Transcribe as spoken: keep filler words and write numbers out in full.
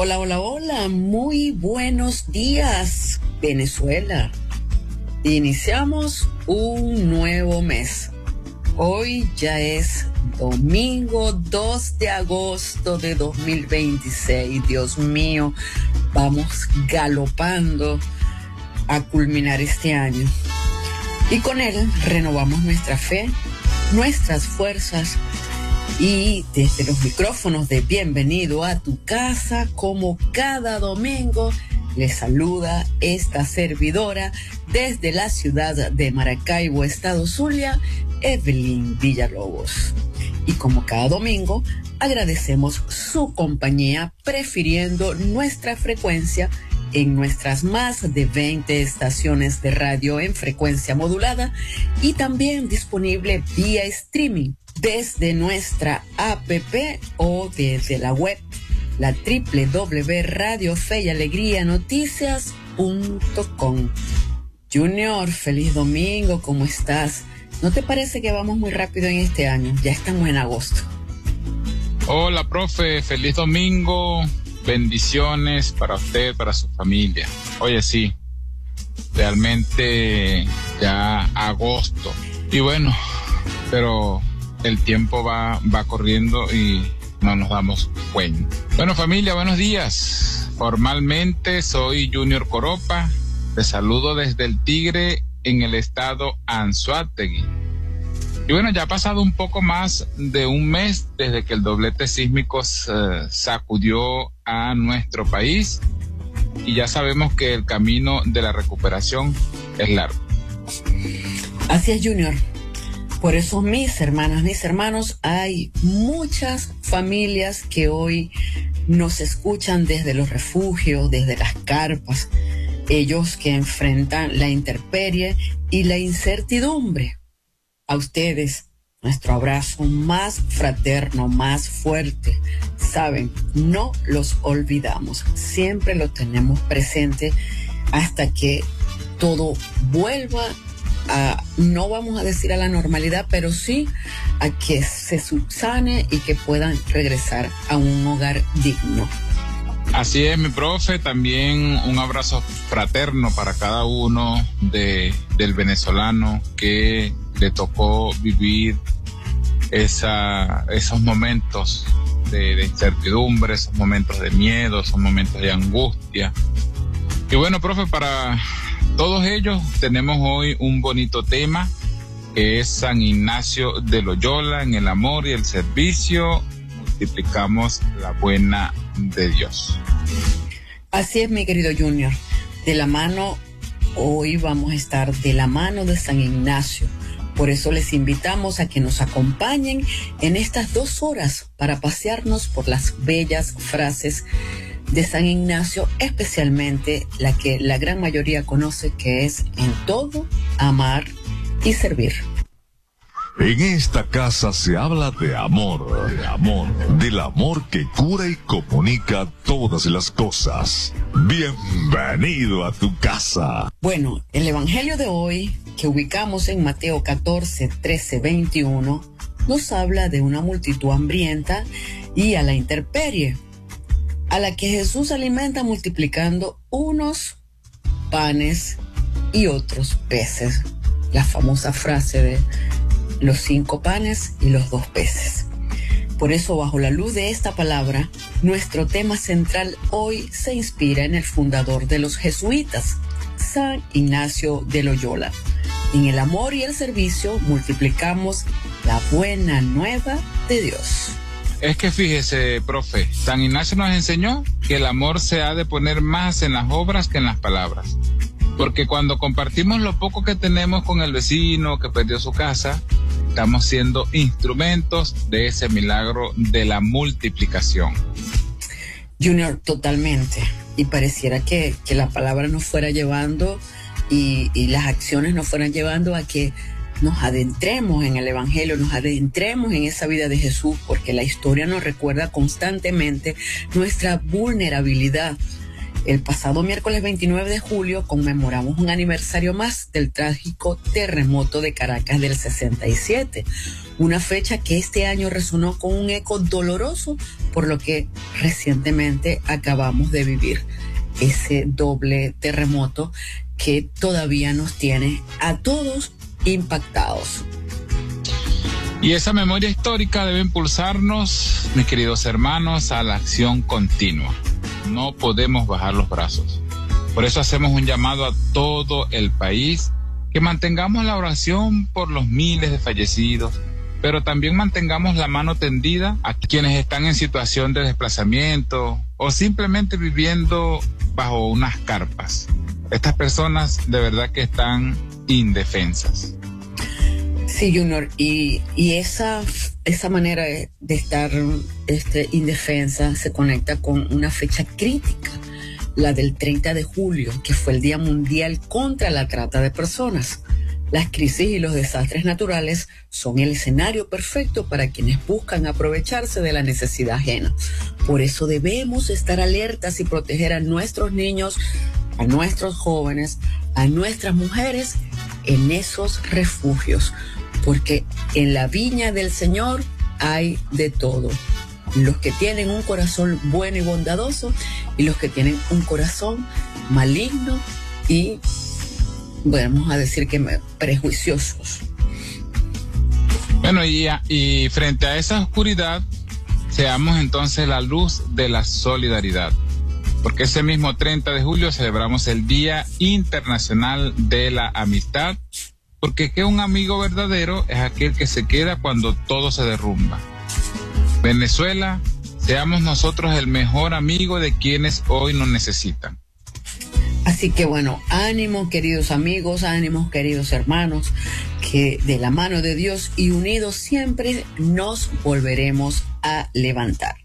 Hola, hola, hola, muy buenos días, Venezuela. Iniciamos un nuevo mes. Hoy ya es domingo dos de agosto de dos mil veintiséis. Dios mío, vamos galopando a culminar este año. Y con él renovamos nuestra fe, nuestras fuerzas. Y desde los micrófonos de Bienvenido a tu casa, como cada domingo, les saluda esta servidora desde la ciudad de Maracaibo, Estado Zulia, Evelyn Villalobos. Y como cada domingo, agradecemos su compañía prefiriendo nuestra frecuencia en nuestras más de veinte estaciones de radio en frecuencia modulada y también disponible vía streaming desde nuestra app o desde la web, la doble u doble u doble u punto radio fe y alegría noticias punto com. Junior, feliz domingo, ¿cómo estás? ¿No te parece que vamos muy rápido en este año? Ya estamos en agosto. Hola, profe, feliz domingo, bendiciones para usted, para su familia. Oye, sí, realmente ya agosto. Y bueno, pero el tiempo va, va corriendo y no nos damos cuenta. Bueno, familia, buenos días. Formalmente soy Junior Coropa. Te saludo desde el Tigre en el estado Anzoátegui. Y bueno, ya ha pasado un poco más de un mes desde que el doblete sísmico uh, sacudió a nuestro país y ya sabemos que el camino de la recuperación es largo. Así es, Junior. Por eso, mis hermanas, mis hermanos, hay muchas familias que hoy nos escuchan desde los refugios, desde las carpas, ellos que enfrentan la intemperie y la incertidumbre. A ustedes, nuestro abrazo más fraterno, más fuerte. Saben, no los olvidamos, siempre los tenemos presente hasta que todo vuelva a, no vamos a decir a la normalidad, pero sí a que se subsane y que puedan regresar a un hogar digno. Así es, mi profe, también un abrazo fraterno para cada uno de, del venezolano que le tocó vivir esa, esos momentos de, de incertidumbre, esos momentos de miedo, esos momentos de angustia. Y bueno, profe, para todos ellos tenemos hoy un bonito tema que es San Ignacio de Loyola. En el amor y el servicio multiplicamos la buena de Dios. Así es, mi querido Junior. De la mano, hoy vamos a estar de la mano de San Ignacio. Por eso les invitamos a que nos acompañen en estas dos horas para pasearnos por las bellas frases de San Ignacio, especialmente la que la gran mayoría conoce, que es en todo amar y servir. En esta casa se habla de amor, de amor, del amor que cura y comunica todas las cosas. Bienvenido a tu casa. Bueno, el evangelio de hoy, que ubicamos en Mateo catorce, trece, veintiuno, nos habla de una multitud hambrienta y a la intemperie, a la que Jesús alimenta multiplicando unos panes y otros peces. La famosa frase de los cinco panes y los dos peces. Por eso, bajo la luz de esta palabra, nuestro tema central hoy se inspira en el fundador de los jesuitas, San Ignacio de Loyola. En el amor y el servicio multiplicamos la buena nueva de Dios. Es que fíjese, profe, San Ignacio nos enseñó que el amor se ha de poner más en las obras que en las palabras. Porque cuando compartimos lo poco que tenemos con el vecino que perdió su casa, estamos siendo instrumentos de ese milagro de la multiplicación. Junior, totalmente. Y pareciera que, que la palabra nos fuera llevando y, y las acciones nos fueran llevando a que nos adentremos en el evangelio, nos adentremos en esa vida de Jesús, porque la historia nos recuerda constantemente nuestra vulnerabilidad El pasado miércoles veintinueve de julio conmemoramos un aniversario más del trágico terremoto de Caracas del sesenta y siete, una fecha que este año resonó con un eco doloroso por lo que recientemente acabamos de vivir, ese doble terremoto que todavía nos tiene a todos impactados. Y esa memoria histórica debe impulsarnos, mis queridos hermanos, a la acción continua. No podemos bajar los brazos. Por eso hacemos un llamado a todo el país que mantengamos la oración por los miles de fallecidos, pero también mantengamos la mano tendida a quienes están en situación de desplazamiento o simplemente viviendo bajo unas carpas. Estas personas de verdad que están indefensas. Sí, Junior, y, y esa, esa manera de, de estar este, indefensa se conecta con una fecha crítica, la del treinta de julio, que fue el Día Mundial contra la Trata de Personas. Las crisis y los desastres naturales son el escenario perfecto para quienes buscan aprovecharse de la necesidad ajena. Por eso debemos estar alertas y proteger a nuestros niños, a nuestros jóvenes, a nuestras mujeres en esos refugios, porque en la viña del Señor hay de todo. Los que tienen un corazón bueno y bondadoso y los que tienen un corazón maligno y, bueno, vamos a decir que prejuiciosos. Bueno, y, y frente a esa oscuridad, seamos entonces la luz de la solidaridad. Porque ese mismo treinta de julio celebramos el Día Internacional de la Amistad, porque que un amigo verdadero es aquel que se queda cuando todo se derrumba. Venezuela, seamos nosotros el mejor amigo de quienes hoy nos necesitan. Así que bueno, ánimo queridos amigos, ánimos queridos hermanos, que de la mano de Dios y unidos siempre nos volveremos a levantar.